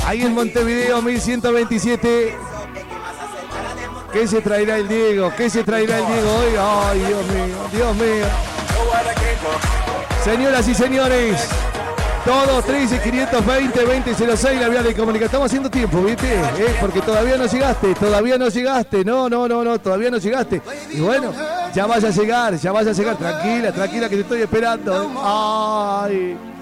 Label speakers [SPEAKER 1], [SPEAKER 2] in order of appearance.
[SPEAKER 1] Ahí en Montevideo, 1127. ¿Qué se traerá el Diego? ¿Qué se traerá el Diego hoy? Ay, Dios mío, Dios mío. Señoras y señores, todos 13 520 2006, la vía de comunicación. Estamos haciendo tiempo, ¿viste? Porque todavía no llegaste, todavía no llegaste. No, todavía no llegaste. Y bueno, ya vas a llegar, tranquila, que te estoy esperando. Ay.